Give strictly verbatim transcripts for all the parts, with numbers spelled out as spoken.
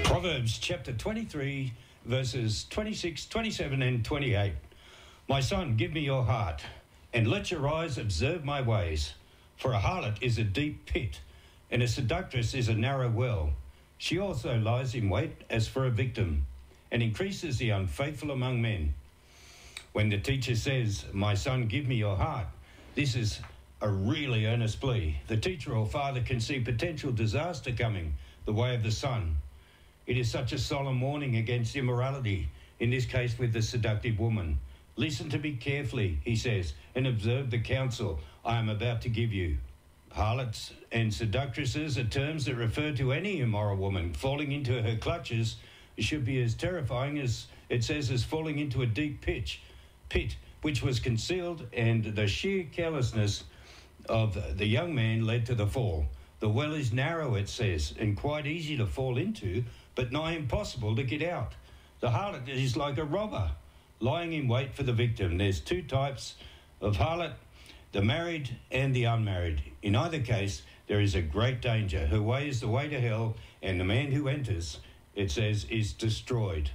Proverbs chapter twenty-three, verses twenty-six, twenty-seven and twenty-eight. My son, give me your heart, and let your eyes observe my ways. For a harlot is a deep pit, and a seductress is a narrow well. She also lies in wait as for a victim, and increases the unfaithful among men. When the teacher says, my son, give me your heart, this is a really earnest plea. The teacher or father can see potential disaster coming the way of the son. It is such a solemn warning against immorality, in this case with the seductive woman. Listen to me carefully, he says, and observe the counsel I am about to give you. Harlots and seductresses are terms that refer to any immoral woman. Falling into her clutches should be as terrifying as it says as falling into a deep pitch, pit, which was concealed, and the sheer carelessness of the young man led to the fall. The well is narrow, it says, and quite easy to fall into, but nigh impossible to get out. The harlot is like a robber, lying in wait for the victim. There's two types of harlot, the married and the unmarried. In either case, there is a great danger. Her way is the way to hell, and the man who enters, it says, is destroyed.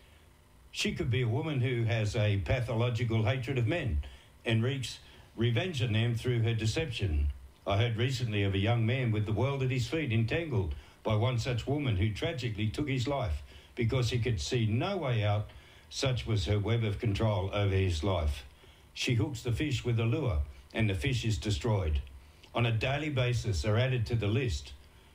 She could be a woman who has a pathological hatred of men and wreaks revenge on them through her deception. I heard recently of a young man with the world at his feet, entangled by one such woman who tragically took his life because he could see no way out. Such was her web of control over his life. She hooks the fish with a lure, and the fish is destroyed. On a daily basis are added to the list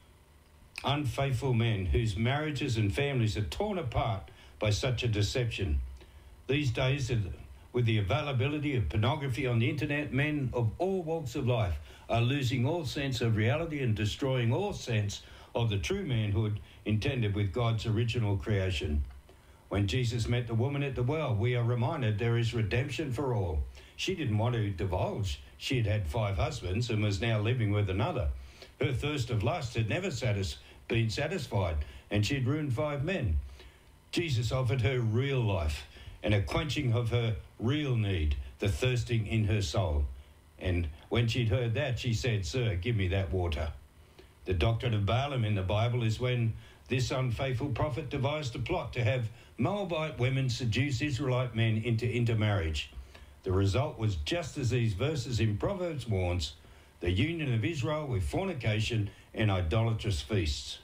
unfaithful men whose marriages and families are torn apart by such a deception. These days, with the availability of pornography on the internet, men of all walks of life are losing all sense of reality and destroying all sense of the true manhood intended with God's original creation. When Jesus met the woman at the well, we are reminded there is redemption for all. She didn't want to divulge. She had had five husbands and was now living with another. Her thirst of lust had never satis- been satisfied, and she had ruined five men. Jesus offered her real life and a quenching of her real need, the thirsting in her soul. And when she'd heard that, she said, Sir, give me that water. The doctrine of Balaam in the Bible is when this unfaithful prophet devised a plot to have Moabite women seduce Israelite men into intermarriage. The result was just as these verses in Proverbs warns, the union of Israel with fornication and idolatrous feasts.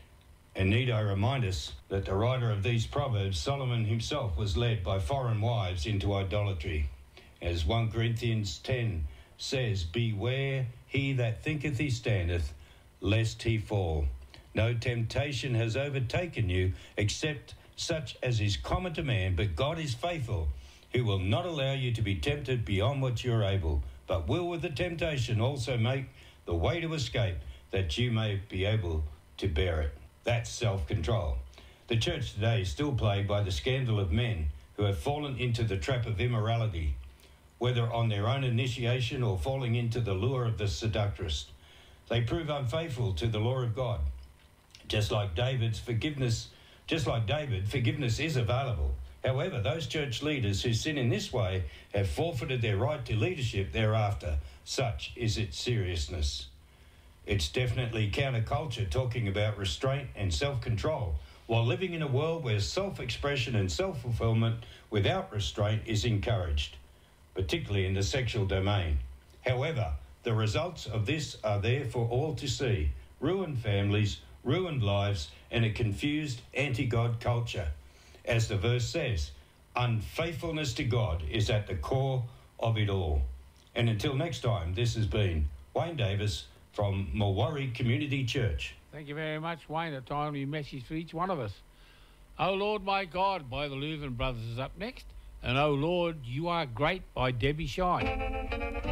And need I remind us that the writer of these Proverbs, Solomon himself, was led by foreign wives into idolatry. As First Corinthians ten says, beware he that thinketh he standeth, lest he fall. No temptation has overtaken you except such as is common to man, but God is faithful, who will not allow you to be tempted beyond what you are able, but will with the temptation also make the way to escape, that you may be able to bear it. That's self-control. The church today is still plagued by the scandal of men who have fallen into the trap of immorality, whether on their own initiation or falling into the lure of the seductress. They prove unfaithful to the law of God. Just like David's forgiveness, just like David, forgiveness is available. However, those church leaders who sin in this way have forfeited their right to leadership thereafter. Such is its seriousness. It's definitely counterculture talking about restraint and self-control while living in a world where self-expression and self-fulfillment without restraint is encouraged, particularly in the sexual domain. However, the results of this are there for all to see. Ruined families, ruined lives, and a confused anti-God culture. As the verse says, unfaithfulness to God is at the core of it all. And until next time, this has been Wayne Davis from Mulwaree Community Church. Thank you very much, Wayne. A timely message for each one of us. Oh Lord, my God, by the Leuven Brothers is up next. And Oh Lord, You Are Great by Debbie Shine.